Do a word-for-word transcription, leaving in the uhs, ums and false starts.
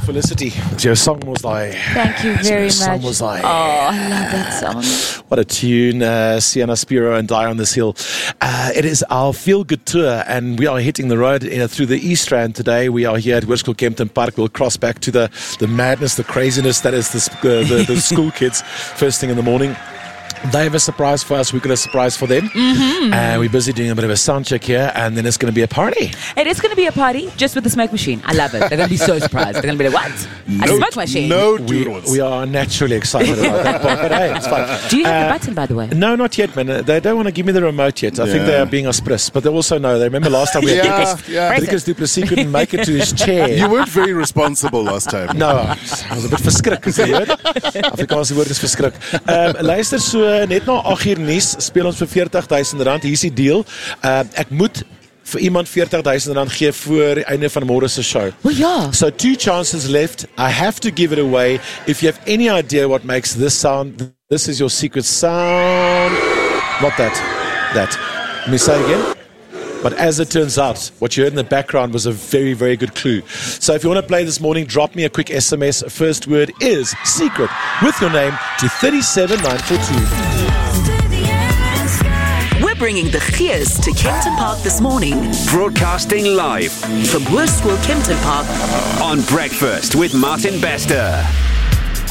Felicity. Your song was like. Thank you very Your song much. was like. Oh, I love that song. What a tune, uh, Sienna Spiro and Die on This Hill. Uh, it is our feel-good tour, and we are hitting the road uh, through the East Rand today. We are here at Hoërskool Kempton Park. We'll cross back to the, the madness, the craziness that is the, uh, the, the school kids first thing in the morning. They have a surprise for us. We've got a surprise for them. Mm-hmm. Uh, we're busy doing a bit of a sound check here, and then it's going to be a party. It is going to be a party just with the smoke machine. I love it. They're going to be so surprised. They're going to be like, what? No, a smoke machine? No We, doodles. we are naturally excited about that part, but hey, it's fun. Do you have Uh, the button, by the way? No, not yet, man. They don't want to give me the remote yet. I think Yeah. they are being auspicious, but they also know. They remember last time we had Yeah, Dricus, yeah. Dricus du Plessis couldn't make it to his chair. You weren't very responsible last time. No, I was a bit verskrik, as jy hoor. Afrikaanse woord is verskrik. Um, luister, so net na agt uur nuus speel ons vir veertig duisend rand. Hier is die deal. Uh, ek moet vir iemand veertig duisend rand gee voor die einde van môre se show. Well, yeah. So two chances left. I have to give it away. If you have any idea what makes this sound, this is your secret sound. Not that. That. Let me say again. But as it turns out, what you heard in the background was a very, very good clue. So if you want to play this morning, drop me a quick S M S. First word is secret with your name to three seven nine four two. We're bringing the Gears to Kempton Park this morning Broadcasting live from Hoërskool Kempton Park. on Breakfast with Martin Bester.